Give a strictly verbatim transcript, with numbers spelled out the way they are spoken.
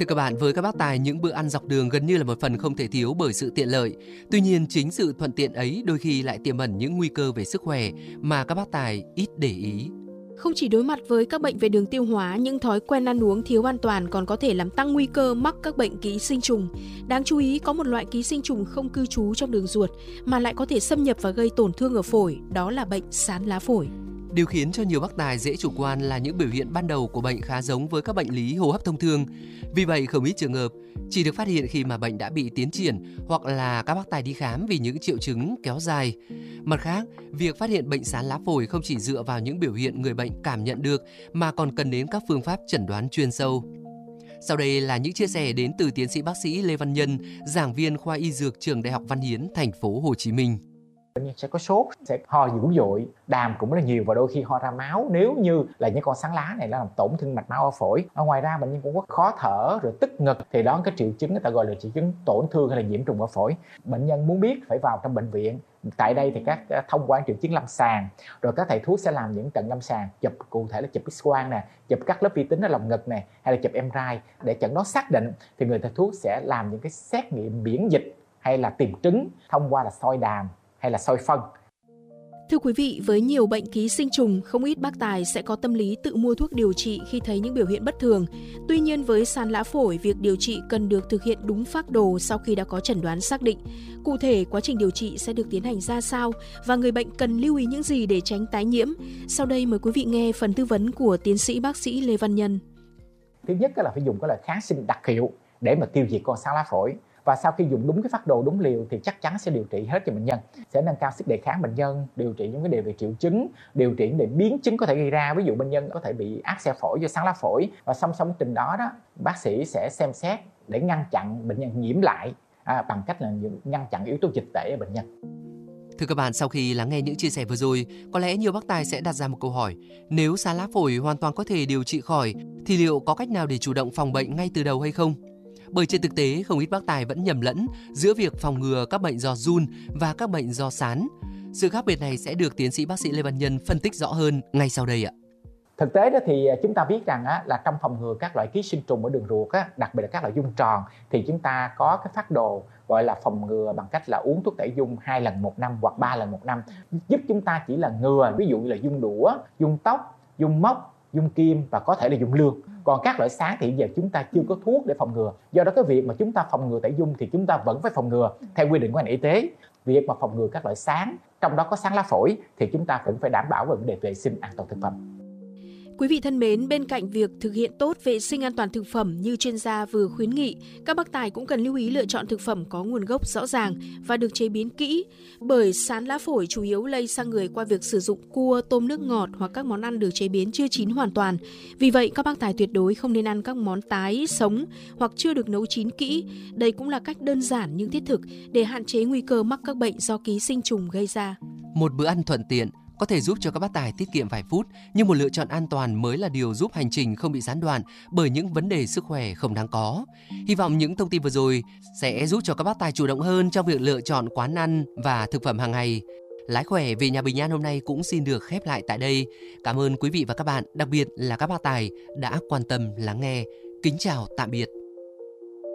Thưa các bạn, với các bác tài, những bữa ăn dọc đường gần như là một phần không thể thiếu bởi sự tiện lợi. Tuy nhiên, chính sự thuận tiện ấy đôi khi lại tiềm ẩn những nguy cơ về sức khỏe mà các bác tài ít để ý. Không chỉ đối mặt với các bệnh về đường tiêu hóa, những thói quen ăn uống thiếu an toàn còn có thể làm tăng nguy cơ mắc các bệnh ký sinh trùng. Đáng chú ý, có một loại ký sinh trùng không cư trú trong đường ruột mà lại có thể xâm nhập và gây tổn thương ở phổi, đó là bệnh sán lá phổi. Điều khiến cho nhiều bác tài dễ chủ quan là những biểu hiện ban đầu của bệnh khá giống với các bệnh lý hô hấp thông thường. Vì vậy, không ít trường hợp chỉ được phát hiện khi mà bệnh đã bị tiến triển hoặc là các bác tài đi khám vì những triệu chứng kéo dài. Mặt khác, việc phát hiện bệnh sán lá phổi không chỉ dựa vào những biểu hiện người bệnh cảm nhận được mà còn cần đến các phương pháp chẩn đoán chuyên sâu. Sau đây là những chia sẻ đến từ tiến sĩ bác sĩ Lê Văn Nhân, giảng viên khoa y dược trường Đại học Văn Hiến, thành phố Hồ Chí Minh. Bệnh nhân sẽ có sốt, sẽ ho dữ dội, đàm cũng rất là nhiều và đôi khi ho ra máu nếu như là những con sán lá này nó làm tổn thương mạch máu ở phổi. Ở ngoài ra bệnh nhân cũng có khó thở rồi tức ngực, thì đó là cái triệu chứng người ta gọi là triệu chứng tổn thương hay là nhiễm trùng ở phổi. Bệnh nhân muốn biết phải vào trong bệnh viện. Tại đây thì các thông qua triệu chứng lâm sàng, rồi các thầy thuốc sẽ làm những cận lâm sàng, chụp cụ thể là chụp X-quang nè, chụp các lớp vi tính ở lồng ngực nè, hay là chụp em rờ i để chẩn đoán xác định, thì người thầy thuốc sẽ làm những cái xét nghiệm miễn dịch hay là tìm trứng thông qua là soi đàm hay là soi phân. Thưa quý vị, với nhiều bệnh ký sinh trùng, không ít bác tài sẽ có tâm lý tự mua thuốc điều trị khi thấy những biểu hiện bất thường. Tuy nhiên, với sán lá phổi, việc điều trị cần được thực hiện đúng phác đồ sau khi đã có chẩn đoán xác định. Cụ thể, quá trình điều trị sẽ được tiến hành ra sao và người bệnh cần lưu ý những gì để tránh tái nhiễm? Sau đây mời quý vị nghe phần tư vấn của tiến sĩ bác sĩ Lê Văn Nhân. Thứ nhất là phải dùng cái loại kháng sinh đặc hiệu để mà tiêu diệt con sán lá phổi. Và sau khi dùng đúng cái phác đồ, đúng liều thì chắc chắn sẽ điều trị hết cho bệnh nhân, sẽ nâng cao sức đề kháng bệnh nhân, điều trị những cái đề về triệu chứng, điều trị để biến chứng có thể gây ra. Ví dụ bệnh nhân có thể bị áp xe phổi do sán lá phổi, và song song trình đó đó bác sĩ sẽ xem xét để ngăn chặn bệnh nhân nhiễm lại à, bằng cách là ngăn chặn yếu tố dịch tễ ở bệnh nhân. Thưa các bạn, sau khi lắng nghe những chia sẻ vừa rồi, có lẽ nhiều bác tài sẽ đặt ra một câu hỏi: nếu sán lá phổi hoàn toàn có thể điều trị khỏi thì liệu có cách nào để chủ động phòng bệnh ngay từ đầu hay không? Bởi trên thực tế, không ít bác tài vẫn nhầm lẫn giữa việc phòng ngừa các bệnh do giun và các bệnh do sán. Sự khác biệt này sẽ được tiến sĩ bác sĩ Lê Văn Nhân phân tích rõ hơn ngay sau đây ạ. Thực tế đó thì chúng ta biết rằng á, là trong phòng ngừa các loại ký sinh trùng ở đường ruột á, đặc biệt là các loại giun tròn, thì chúng ta có cái phác đồ gọi là phòng ngừa bằng cách là uống thuốc tẩy giun hai lần một năm hoặc ba lần một năm, giúp chúng ta chỉ là ngừa, ví dụ như là giun đũa, giun tóc, giun móc, giun kim và có thể là giun lương. Còn các loại sán thì hiện giờ chúng ta chưa có thuốc để phòng ngừa. Do đó cái việc mà chúng ta phòng ngừa tẩy giun thì chúng ta vẫn phải phòng ngừa theo quy định của ngành y tế. Việc mà phòng ngừa các loại sán, trong đó có sán lá phổi, thì chúng ta vẫn phải đảm bảo về vấn đề vệ sinh an toàn thực phẩm. Quý vị thân mến, bên cạnh việc thực hiện tốt vệ sinh an toàn thực phẩm như chuyên gia vừa khuyến nghị, các bác tài cũng cần lưu ý lựa chọn thực phẩm có nguồn gốc rõ ràng và được chế biến kỹ. Bởi sán lá phổi chủ yếu lây sang người qua việc sử dụng cua, tôm nước ngọt hoặc các món ăn được chế biến chưa chín hoàn toàn. Vì vậy, các bác tài tuyệt đối không nên ăn các món tái, sống hoặc chưa được nấu chín kỹ. Đây cũng là cách đơn giản nhưng thiết thực để hạn chế nguy cơ mắc các bệnh do ký sinh trùng gây ra. Một bữa ăn thuận tiện có thể giúp cho các bác tài tiết kiệm vài phút, nhưng một lựa chọn an toàn mới là điều giúp hành trình không bị gián đoạn bởi những vấn đề sức khỏe không đáng có. Hy vọng những thông tin vừa rồi sẽ giúp cho các bác tài chủ động hơn trong việc lựa chọn quán ăn và thực phẩm hàng ngày. Lái khỏe về nhà bình an hôm nay cũng xin được khép lại tại đây. Cảm ơn quý vị và các bạn, đặc biệt là các bác tài đã quan tâm lắng nghe. Kính chào tạm biệt.